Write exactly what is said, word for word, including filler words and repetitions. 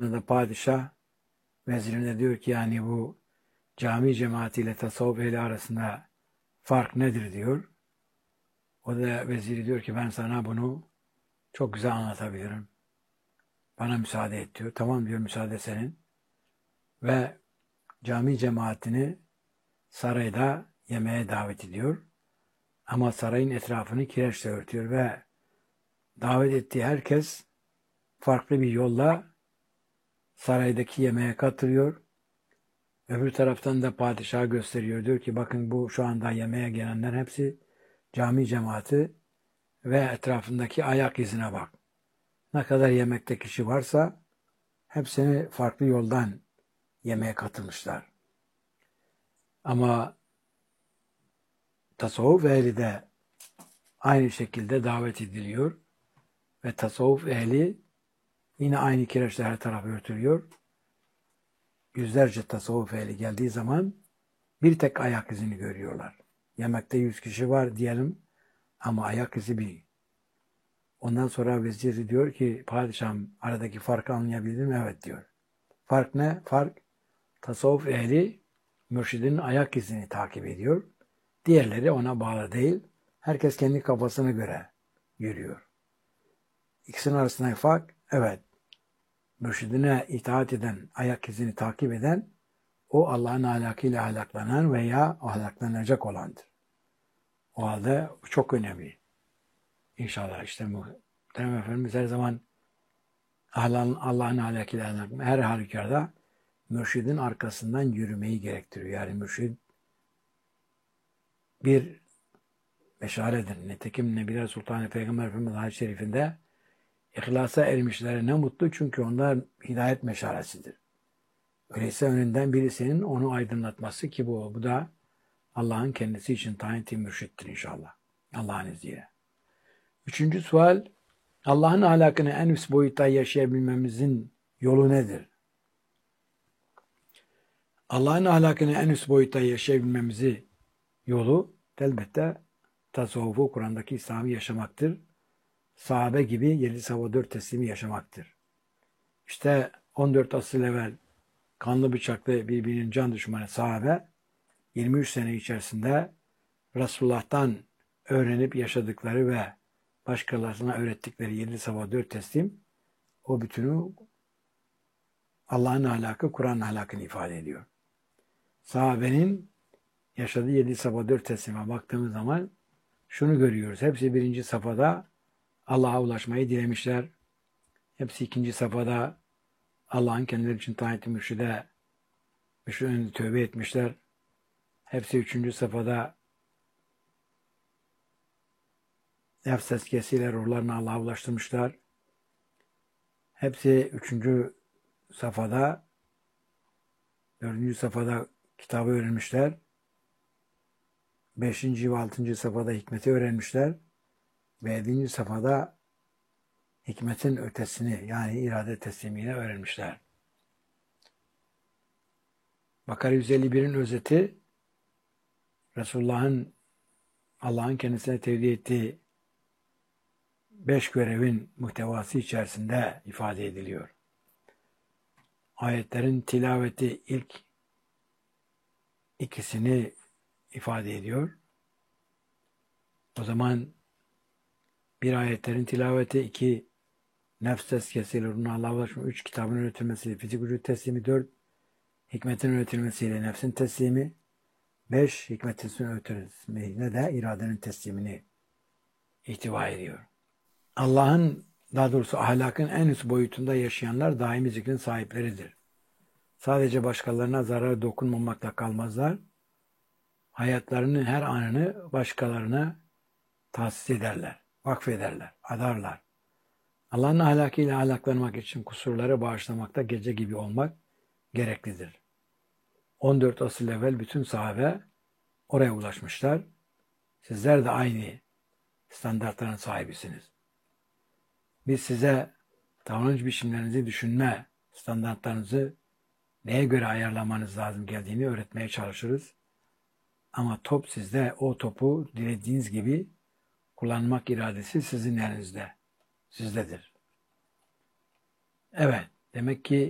sonunda da padişah vezirine diyor ki yani bu cami cemaatiyle tasavvuf ehli arasında fark nedir diyor. O da veziri diyor ki ben sana bunu çok güzel anlatabilirim. Bana müsaade et diyor. Tamam diyor, müsaade senin. Ve cami cemaatini sarayda yemeğe davet ediyor. Ama sarayın etrafını kireçle örtüyor ve davet ettiği herkes farklı bir yolla saraydaki yemeğe katılıyor. Öbür taraftan da padişaha gösteriyor. Diyor ki bakın bu şu anda yemeğe gelenler hepsi cami cemaati ve etrafındaki ayak izine bak. Ne kadar yemekte kişi varsa hepsini farklı yoldan yemeğe katılmışlar. Ama tasavvuf ehli de aynı şekilde davet ediliyor ve tasavvuf ehli yine aynı kireçle her taraf örtülüyor. Yüzlerce tasavvuf ehli geldiği zaman bir tek ayak izini görüyorlar. Yemekte yüz kişi var diyelim ama ayak izi bir. Ondan sonra vezir diyor ki padişahım aradaki farkı anlayabildin mi? Evet diyor. Fark ne? Fark tasavvuf ehli mürşidin ayak izini takip ediyor. Diğerleri ona bağlı değil. Herkes kendi kafasına göre yürüyor. İkisinin arasındaki fark evet. Mürşidine itaat eden, ayak izini takip eden o Allah'ın ahlakıyla ahlaklanan veya ahlaklanacak olandır. O halde çok önemli. İnşallah işte Muhterem Efendimiz her zaman Allah'ın Allah'ın ahlakıyla ahlaklanan her halükarda mürşidin arkasından yürümeyi gerektiriyor. Yani mürşid bir meşaledir. Nitekim Nebiler Sultanı Peygamber Efendimiz Hadis-i Şerifinde İhlasa ermişlere ne mutlu çünkü onlar hidayet meşalesidir. Öyleyse önünden birisinin onu aydınlatması ki bu, bu da Allah'ın kendisi için tayin ettiği mürşittir inşallah. Allah'ın izniyle. Üçüncü sual, Allah'ın ahlakını en üst boyutta yaşayabilmemizin yolu nedir? Allah'ın ahlakını en üst boyutta yaşayabilmemizi yolu elbette tasavvufu Kur'an'daki İslam'ı yaşamaktır. Sahabe gibi yedi sabah dört teslimi yaşamaktır. İşte on dört asıl evvel kanlı bıçaklı birbirinin can düşmanı sahabe yirmi üç sene içerisinde Resulullah'tan öğrenip yaşadıkları ve başkalarına öğrettikleri yedi sabah dört teslim o bütünü Allah'ın ahlakı, Kur'an'ın ahlakını ifade ediyor. Sahabenin yaşadığı yedi sabah dört teslime baktığımız zaman şunu görüyoruz. Hepsi birinci safhada Allah'a ulaşmayı dilemişler. Hepsi ikinci safhada Allah'ın kendileri için tayin ettiği mürşide mürşid önünde tövbe etmişler. Hepsi üçüncü safhada nefs tezkiyesiyle ruhlarını Allah'a ulaştırmışlar. Hepsi üçüncü safhada, dördüncü safhada kitabı öğrenmişler. Beşinci ve altıncı safhada hikmeti öğrenmişler. Ve yedinci safhada hikmetin ötesini yani irade teslimiyle öğrenmişler. Bakara yüz elli birin özeti Resulullah'ın Allah'ın kendisine tevdi ettiği beş görevin muhtevası içerisinde ifade ediliyor. Ayetlerin tilaveti ilk ikisini ifade ediyor. O zaman bir ayetlerin tilaveti, iki nefs tezkiyesiyle ruhuna Allah'a ulaşma, üç kitabın öğretilmesiyle fizik vücut teslimi, dört hikmetin öğretilmesiyle nefsin teslimi, beş hikmetin öğretilmesiyle de iradenin teslimini ihtiva ediyor. Allah'ın, daha doğrusu ahlakın en üst boyutunda yaşayanlar daimi zikrin sahipleridir. Sadece başkalarına zarar dokunmamakla kalmazlar. Hayatlarının her anını başkalarına tahsis ederler, vakfederler, adarlar. Allah'ın ahlakıyla ahlaklanmak için kusurları bağışlamakta gece gibi olmak gereklidir. on dört asıl evvel bütün sahabe oraya ulaşmışlar. Sizler de aynı standartların sahibisiniz. Biz size davranış biçimlerinizi düşünme standartlarınızı neye göre ayarlamanız lazım geldiğini öğretmeye çalışırız. Ama top sizde, o topu dilediğiniz gibi kullanmak iradesi sizin elinizde, sizdedir. Evet, demek ki